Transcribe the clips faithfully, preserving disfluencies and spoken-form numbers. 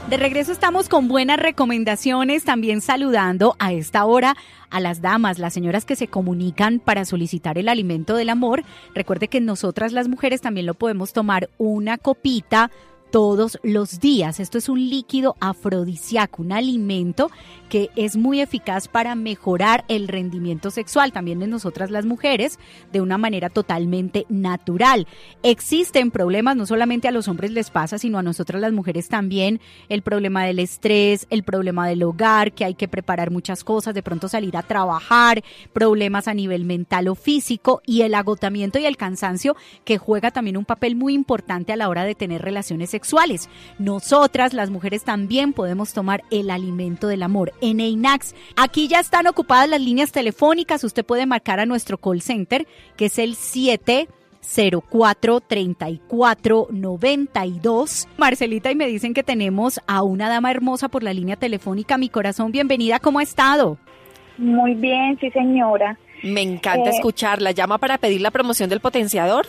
De regreso estamos con buenas recomendaciones, también saludando a esta hora a las damas, las señoras que se comunican para solicitar el alimento del amor. Recuerde que nosotras las mujeres también lo podemos tomar una copita todos los días. Esto es un líquido afrodisíaco, un alimento que es muy eficaz para mejorar el rendimiento sexual, también en nosotras las mujeres, de una manera totalmente natural. Existen problemas, no solamente a los hombres les pasa, sino a nosotras las mujeres también, el problema del estrés, el problema del hogar, que hay que preparar muchas cosas, de pronto salir a trabajar, problemas a nivel mental o físico, y el agotamiento y el cansancio, que juega también un papel muy importante a la hora de tener relaciones sexuales. Nosotras las mujeres también podemos tomar el alimento del amor. En Einax, aquí ya están ocupadas las líneas telefónicas, usted puede marcar a nuestro call center, que es el siete cero cuatro, treinta y cuatro, noventa y dos. Marcelita, y me dicen que tenemos a una dama hermosa por la línea telefónica. Mi corazón, bienvenida, ¿cómo ha estado? Muy bien, sí señora. Me encanta eh, escucharla. ¿Llama para pedir la promoción del potenciador?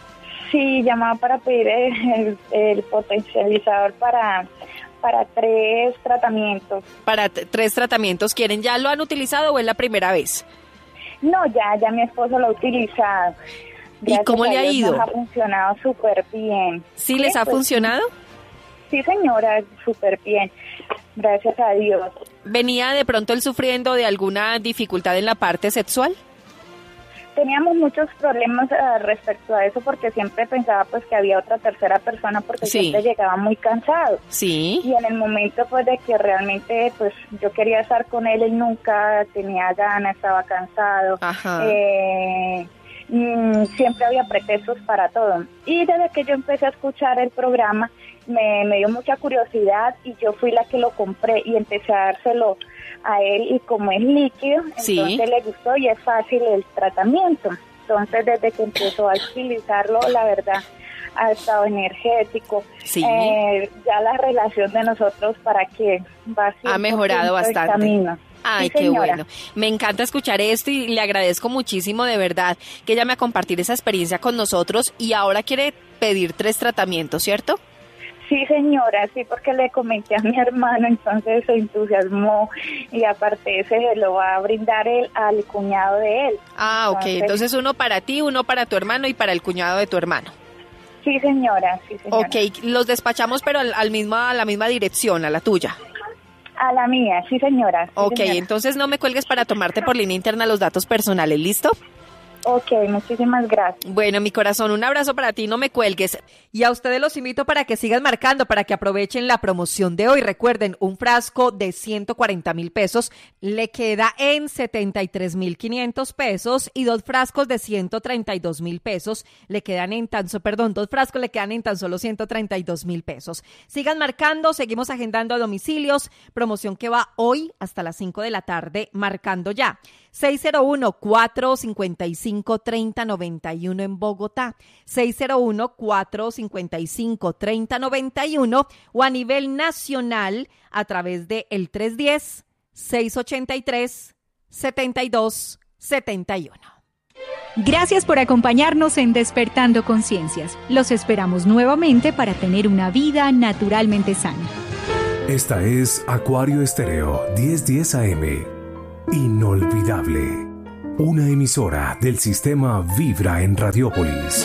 Sí, llamaba para pedir el, el, el potencializador para... para tres tratamientos. Para t- tres tratamientos. ¿Quieren? ¿Ya lo han utilizado o es la primera vez? No, ya, ya mi esposo lo ha utilizado. Gracias ¿Y cómo le ha Dios, ido? Nos ha funcionado súper bien. ¿Sí les ha pues, funcionado? Sí, señora, súper bien. Gracias a Dios. ¿Venía de pronto él sufriendo de alguna dificultad en la parte sexual? Teníamos muchos problemas uh, respecto a eso porque siempre pensaba pues que había otra tercera persona porque Sí. siempre llegaba muy cansado. Sí. Y en el momento pues de que realmente pues yo quería estar con él, él nunca tenía ganas, estaba cansado. Ajá. Eh, mm, siempre había pretextos para todo. Y desde que yo empecé a escuchar el programa me, me dio mucha curiosidad y yo fui la que lo compré y empecé a dárselo a él, y como es líquido, Sí. entonces le gustó y es fácil el tratamiento. Entonces desde que empezó a utilizarlo, la verdad, ha estado energético. Sí. Eh, ya la relación de nosotros para que va Ha mejorado bastante. Camino. Ay, Sí, qué señora. bueno. Me encanta escuchar esto y le agradezco muchísimo, de verdad, que ella me ha compartido esa experiencia con nosotros y ahora quiere pedir tres tratamientos, ¿cierto? Sí, señora, sí, porque le comenté a mi hermano, entonces se entusiasmó y aparte ese se lo va a brindar él al cuñado de él. Ah, ok. Entonces, Entonces uno para ti, uno para tu hermano y para el cuñado de tu hermano. Sí, señora, sí, señora. Ok, los despachamos pero al, al mismo, a la misma dirección, a la tuya. A la mía, sí, señora. Sí, Ok, señora. entonces no me cuelgues para tomarte por línea interna los datos personales, ¿listo? Ok, muchísimas gracias. Bueno, mi corazón, un abrazo para ti, no me cuelgues. Y a ustedes los invito para que sigan marcando, para que aprovechen la promoción de hoy. Recuerden, un frasco de ciento cuarenta mil pesos le queda en setenta y tres mil quinientos pesos y dos frascos de ciento treinta y dos mil pesos le quedan en tan, so, perdón, dos frascos le quedan en tan solo ciento treinta y dos mil pesos. Sigan marcando, seguimos agendando a domicilios, promoción que va hoy hasta las cinco de la tarde, marcando ya. seis cero uno, cuatro cinco cinco, tres cero nueve uno en Bogotá, seis cero uno, cuatro cinco cinco, tres cero nueve uno o a nivel nacional a través de el tres uno cero, seis ocho tres, siete dos siete uno. Gracias por acompañarnos en Despertando Conciencias. Los esperamos nuevamente para tener una vida naturalmente sana. Esta es Acuario Estéreo diez diez A M. Inolvidable. Una emisora del sistema Vibra en Radiópolis.